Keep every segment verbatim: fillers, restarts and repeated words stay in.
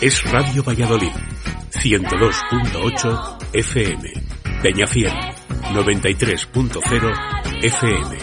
es Radio Valladolid, ciento dos punto ocho F M, Peñafiel, noventa y tres punto cero F M.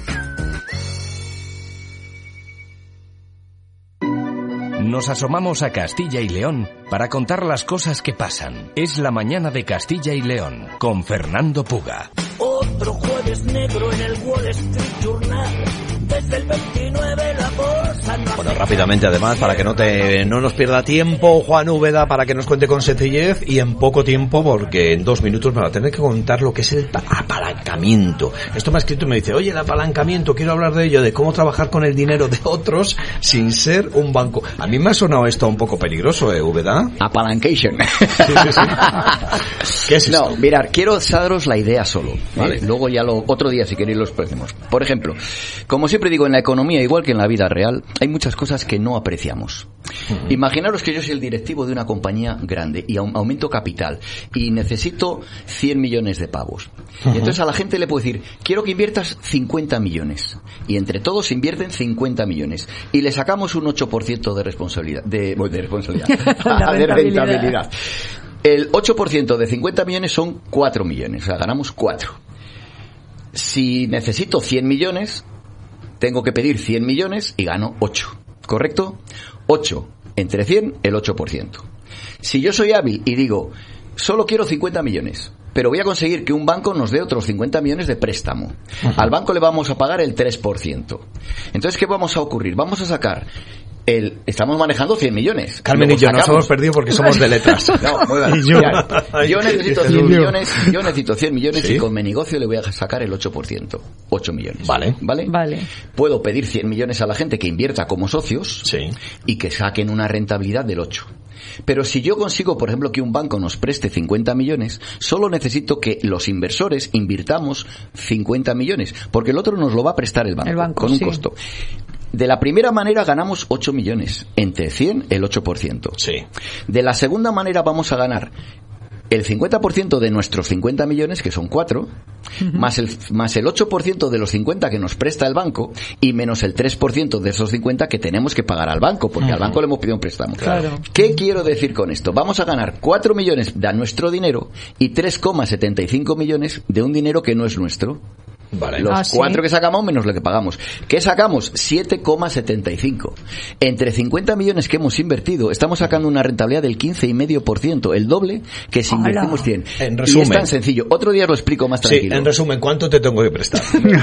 Nos asomamos a Castilla y León para contar las cosas que pasan. Es la mañana de Castilla y León, con Fernando Puga. Otro jueves negro en el Wall Street Journal. Desde el veintinueve la cosa no. Bueno, rápidamente además, para que no te no nos pierda tiempo, Juan Úbeda, para que nos cuente con sencillez y en poco tiempo, porque en dos minutos me va a tener que contar lo que es el apalancamiento. Esto me ha escrito y me dice, oye, el apalancamiento, quiero hablar de ello, de cómo trabajar con el dinero de otros sin ser un banco. A mí me ha sonado esto un poco peligroso, ¿eh, Úbeda? Apalancation. Sí, sí, sí. ¿Qué es esto? No, mirad, quiero daros la idea solo, ¿vale? ¿Sí? Luego ya lo, otro día si queréis lo expresemos. Por ejemplo, como siempre digo, en la economía, igual que en la vida real, hay muchas cosas que no apreciamos. Uh-huh. Imaginaros que yo soy el directivo de una compañía grande y aumento capital y necesito cien millones de pavos. Uh-huh. Y entonces a la gente le puedo decir, quiero que inviertas cincuenta millones. Y entre todos invierten cincuenta millones. Y le sacamos un ocho por ciento de responsabilidad. De, de responsabilidad. de rentabilidad. El ocho por ciento de cincuenta millones son cuatro millones. O sea, ganamos cuatro. Si necesito cien millones, tengo que pedir cien millones y gano ocho. ¿Correcto? ocho entre cien, el ocho por ciento. Si yo soy hábil y digo, solo quiero cincuenta millones, pero voy a conseguir que un banco nos dé otros cincuenta millones de préstamo. Uh-huh. Al banco le vamos a pagar el tres por ciento. Entonces, ¿qué vamos a ocurrir? Vamos a sacar... El, estamos manejando cien millones. Carmen y yo sacamos... nos hemos perdido porque somos de letras. No, muy bien. yo. Mirad, yo necesito cien millones, yo necesito cien millones ¿sí? Y con mi negocio le voy a sacar el ocho por ciento. ocho millones. Vale. ¿Vale? Vale. Puedo pedir cien millones a la gente que invierta como socios sí. Y que saquen una rentabilidad del ocho. Pero si yo consigo, por ejemplo, que un banco nos preste cincuenta millones, solo necesito que los inversores invirtamos cincuenta millones, porque el otro nos lo va a prestar el banco, el banco con un sí. costo. De la primera manera ganamos ocho millones, entre cien el ocho por ciento. Sí. De la segunda manera vamos a ganar el cincuenta por ciento de nuestros cincuenta millones, que son cuatro, uh-huh. más el más el ocho por ciento de los cincuenta que nos presta el banco y menos el tres por ciento de esos cincuenta que tenemos que pagar al banco, porque uh-huh. al banco le hemos pedido un préstamo. Claro. ¿Qué quiero decir con esto? Vamos a ganar cuatro millones de nuestro dinero y tres coma setenta y cinco millones de un dinero que no es nuestro. Vale. Los ah, cuatro ¿sí? que sacamos menos lo que pagamos. ¿Qué sacamos? siete coma setenta y cinco. Entre cincuenta millones que hemos invertido, estamos sacando una rentabilidad del quince coma cinco por ciento, el doble que si ¡Hala! Invertimos cien. En resumen. Y es tan sencillo. Otro día lo explico más tranquilo. Sí, en resumen, ¿cuánto te tengo que prestar?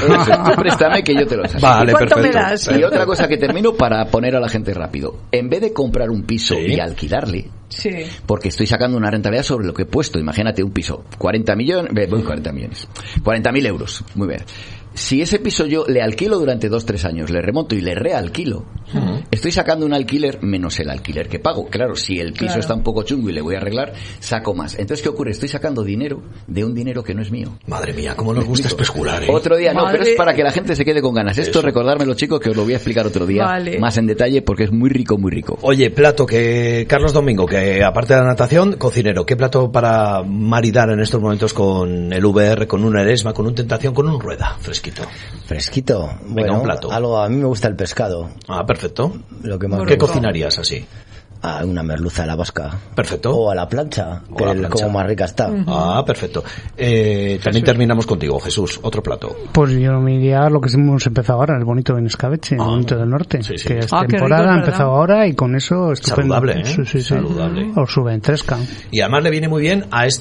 Tú préstame que yo te lo saco. Vale, ¿Cuánto perfecto. me das? Y otra cosa que termino para poner a la gente rápido. En vez de comprar un piso sí. y alquilarle, sí. porque estoy sacando una rentabilidad sobre lo que he puesto. Imagínate un piso, cuarenta millones, eh, cuarenta millones, cuarenta mil euros. Muy bien. Si ese piso yo le alquilo durante dos, tres años, le remonto y le realquilo, uh-huh. estoy sacando un alquiler menos el alquiler que pago. Claro, si el piso claro. está un poco chungo y le voy a arreglar, saco más. Entonces, ¿qué ocurre? Estoy sacando dinero de un dinero que no es mío. Madre mía, cómo nos gusta especular, ¿eh? Otro día, no, Madre... pero es para que la gente se quede con ganas. Esto, Eso. recordármelo, chicos, que os lo voy a explicar otro día vale. más en detalle, porque es muy rico, muy rico. Oye, plato que Carlos Domingo, que aparte de la natación, cocinero, ¿qué plato para maridar en estos momentos con el V R, con un Eresma, con un Tentación, con un Rueda? Fresquito. Fresquito. Venga, bueno, un plato. Algo, a mí me gusta el pescado. Ah, perfecto. Lo que más ¿Qué me gusta. cocinarías así? Ah, una merluza a la vasca. Perfecto. O a la plancha, O que la es plancha. como más rica está. Uh-huh. Ah, perfecto. Eh, también terminamos contigo, Jesús. Otro plato. Pues yo me iría a lo que hemos empezado ahora, el bonito en Escabeche, Ah, el bonito del norte, sí, sí. que es Ah, qué temporada, rico, ha empezado ¿verdad? ahora y con eso estupendo. Saludable, ¿eh? Sí, sí, sí. Saludable. O sube en Tresca. Y además le viene muy bien a este